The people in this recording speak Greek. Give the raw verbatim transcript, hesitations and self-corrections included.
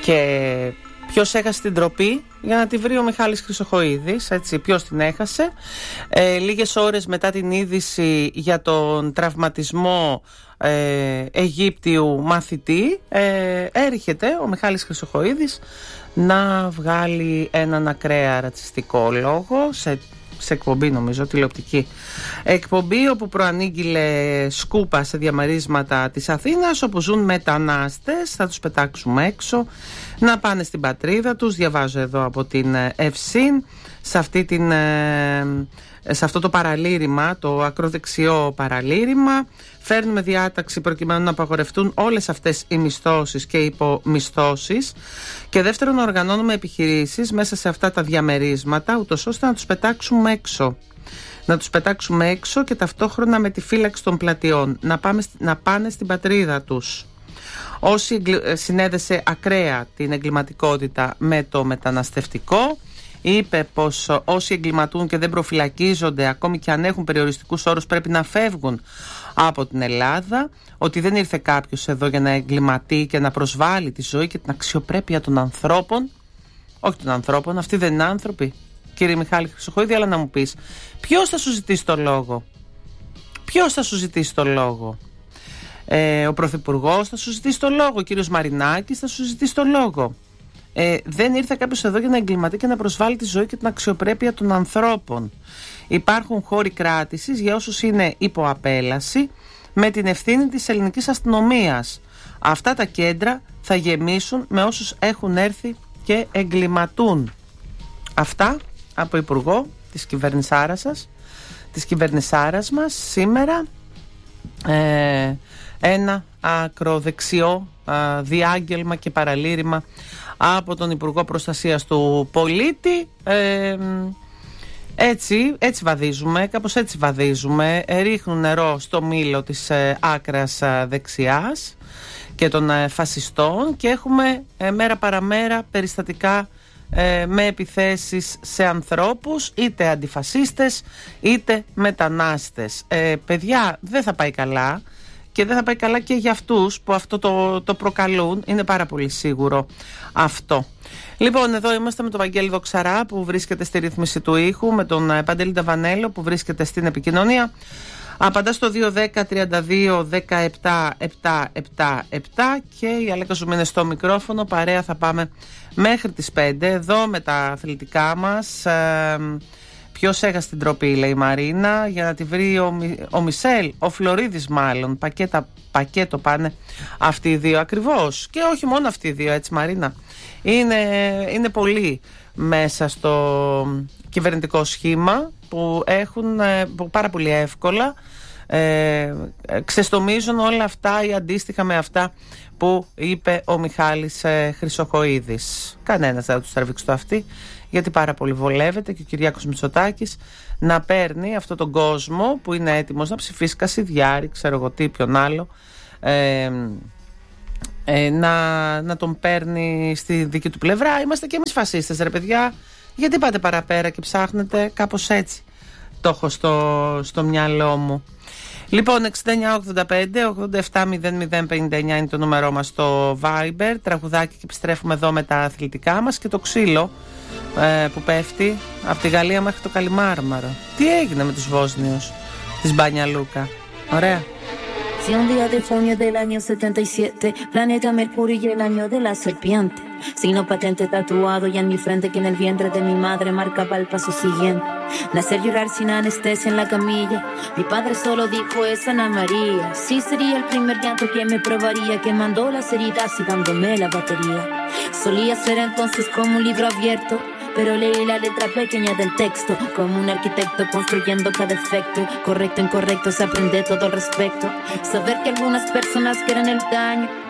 Και ποιος έχασε την τροπή? Για να τη βρει ο Μιχάλης Χρυσοχοΐδης, έτσι, ποιος την έχασε? Ε, λίγες ώρες μετά την είδηση για τον τραυματισμό ε, Αιγύπτιου μαθητή, ε, έρχεται ο Μιχάλης Χρυσοχοΐδης να βγάλει έναν ακραία ρατσιστικό λόγο σε, σε εκπομπή, νομίζω, τηλεοπτική εκπομπή, όπου προανήγγειλε σκούπα σε διαμερίσματα της Αθήνας όπου ζουν μετανάστες, θα τους πετάξουμε έξω να πάνε στην πατρίδα τους. Διαβάζω εδώ από την Ευσύν, σε, αυτή την, σε αυτό το παραλήρημα, το ακροδεξιό παραλήρημα, φέρνουμε διάταξη προκειμένου να απαγορευτούν όλες αυτές οι μισθώσεις και υπομισθώσεις, και δεύτερον, οργανώνουμε επιχειρήσεις μέσα σε αυτά τα διαμερίσματα, ούτως ώστε να τους πετάξουμε έξω. Να τους πετάξουμε έξω και ταυτόχρονα με τη φύλαξη των πλατιών να, πάμε, να πάνε στην πατρίδα τους. Όσοι συνέδεσε ακραία την εγκληματικότητα με το μεταναστευτικό, είπε πως όσοι εγκληματούν και δεν προφυλακίζονται, ακόμη και αν έχουν περιοριστικούς όρους, πρέπει να φεύγουν από την Ελλάδα, ότι δεν ήρθε κάποιος εδώ για να εγκληματεί και να προσβάλλει τη ζωή και την αξιοπρέπεια των ανθρώπων. Όχι των ανθρώπων, αυτοί δεν είναι άνθρωποι, κύριε Μιχάλη Χρυσοχοΐδη, αλλά να μου πεις, ποιος θα σου ζητήσει το λόγο? Ποιος θα σου ζητήσει το λόγο? Ε, ο Πρωθυπουργός θα σου ζητήσει το λόγο, ο κύριος Μαρινάκης θα σου ζητήσει το λόγο. Ε, δεν ήρθε κάποιος εδώ για να εγκληματεί και να προσβάλλει τη ζωή και την αξιοπρέπεια των ανθρώπων. Υπάρχουν χώροι κράτησης για όσους είναι υπό απέλαση, με την ευθύνη της ελληνικής αστυνομίας. Αυτά τα κέντρα θα γεμίσουν με όσους έχουν έρθει και εγκληματούν. Αυτά από υπουργό της κυβερνησάρας σας, της κυβερνησάρας μας σήμερα. Ε, ένα ακροδεξιό α, διάγγελμα και παραλήρημα από τον Υπουργό Προστασίας του Πολίτη. ε, έτσι, έτσι βαδίζουμε, κάπως έτσι βαδίζουμε, ρίχνουν νερό στο μήλο της ε, άκρας ε, δεξιάς και των ε, φασιστών, και έχουμε ε, μέρα παραμέρα περιστατικά ε, με επιθέσεις σε ανθρώπους, είτε αντιφασίστες είτε μετανάστες. ε, παιδιά, δεν θα πάει καλά. Και δεν θα πάει καλά και για αυτούς που αυτό το, το προκαλούν. Είναι πάρα πολύ σίγουρο αυτό. Λοιπόν, εδώ είμαστε με τον Βαγγέλη Δοξαρά που βρίσκεται στη ρύθμιση του ήχου, με τον Παντελή Νταβανέλο που βρίσκεται στην επικοινωνία. Απαντά στο δύο δέκα τριάντα δύο δεκαεπτά επτακόσια εβδομήντα επτά και η Αλέκα Ζουμ είναι στο μικρόφωνο. Παρέα θα πάμε μέχρι τις πέντε εδώ με τα αθλητικά μας. Ε, Ποιος έχασε την τροπή, λέει η Μαρίνα, για να τη βρει ο, ο Μισελ, ο Φλωρίδης μάλλον. Πακέτα, πακέτο πάνε αυτοί οι δύο ακριβώς. Και όχι μόνο αυτοί οι δύο, έτσι Μαρίνα. Είναι, είναι πολλοί μέσα στο κυβερνητικό σχήμα που έχουν που πάρα πολύ εύκολα ε, ξεστομίζουν όλα αυτά ή αντίστοιχα με αυτά που είπε ο Μιχάλης ε, Χρυσοχοΐδης. Κανένας δεν θα τους τραβήξει το αυτί, γιατί πάρα πολύ βολεύεται και ο Κυριάκος Μητσοτάκης να παίρνει αυτόν τον κόσμο που είναι έτοιμος να ψηφίσει Κασιδιάρη, ξέρω εγώ τι, ποιον άλλο, ε, ε, να, να τον παίρνει στη δική του πλευρά. Είμαστε και εμείς φασίστες, ρε παιδιά, γιατί πάτε παραπέρα και ψάχνετε? Κάπως έτσι το έχω στο, στο μυαλό μου. Λοιπόν, εξήντα εννιά ογδόντα πέντε ογδόντα επτά μηδέν μηδέν πενήντα εννιά είναι το νούμερό μας στο Viber. Τραγουδάκι και επιστρέφουμε εδώ με τα αθλητικά μας και το ξύλο ε, που πέφτει από τη Γαλλία μέχρι το Καλιμάρμαρο. Τι έγινε με τους Βόσνιους της Μπάνια Λούκα? Ωραία. Si un día de junio del año setenta y siete, planeta Mercurio y el año de la serpiente, signo patente tatuado y en mi frente que en el vientre de mi madre marcaba el paso siguiente. Nacer, llorar sin anestesia en la camilla, mi padre solo dijo es Ana María. Sí sería el primer llanto que me probaría, que mandó las heridas y dándome la batería. Solía ser entonces como un libro abierto, pero leí la letra pequeña del texto, como un arquitecto construyendo cada efecto. Correcto, incorrecto, se aprende todo al respecto. Saber que algunas personas quieren el daño